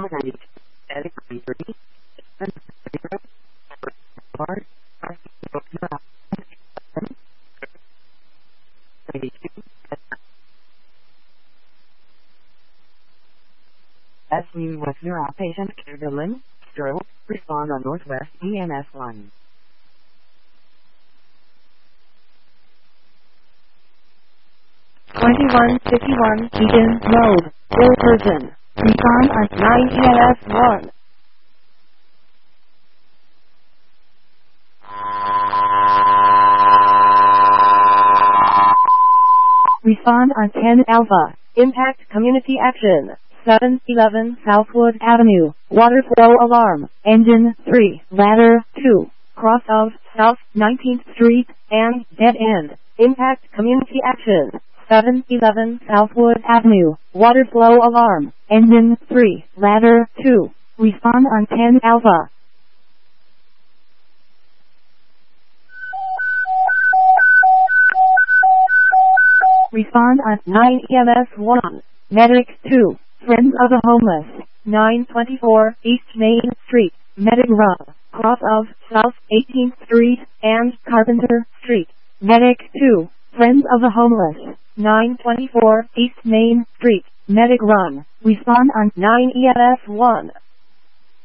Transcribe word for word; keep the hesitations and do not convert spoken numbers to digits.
four ninety-two, Medic three thirty, seven zero, four, ninety-two, S U West Neuropatient Care Berlin, Stroke, respond on Northwest E M S one. twenty-one fifty-one Beacon Road, ill person. Respond on nine E M S one. Respond on ten Alpha. Impact Community Action. seven eleven Southwood Avenue. Water flow alarm. Engine three. Ladder two. Cross of South nineteenth Street and dead end. Impact Community Action. seven eleven Southwood Avenue. Water flow alarm. Engine three. Ladder two. Respond on ten Alpha. Respond on nine E M S one. Medic two. Friends of the Homeless. nine twenty-four East Main Street. Medic Run. Cross of South eighteenth Street and Carpenter Street. Medic two. Friends of the Homeless. nine twenty-four East Main Street. Medic Run. Respond on nine E M S one.